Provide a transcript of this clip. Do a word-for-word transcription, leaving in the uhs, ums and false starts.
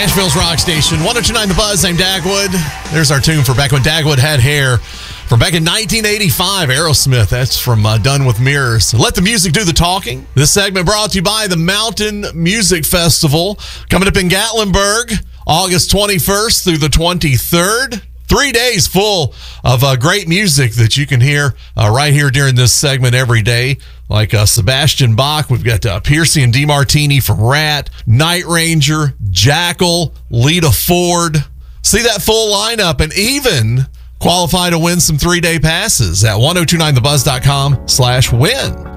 Nashville's rock station, one oh two point nine The Buzz. I'm Dagwood. There's our tune for back when Dagwood had hair. From back in nineteen eighty-five, Aerosmith. That's from uh, Done with Mirrors. Let the music do the talking. This segment brought to you by the Mountain Music Festival. Coming up in Gatlinburg, August twenty-first through the twenty-third. Three days full of uh, great music that you can hear uh, right here during this segment every day. Like uh, Sebastian Bach, we've got uh, Piercy and DeMartini from Rat, Night Ranger, Jackal, Lita Ford. See that full lineup and even qualify to win some three-day passes at ten twenty-nine the buzz dot com slash win.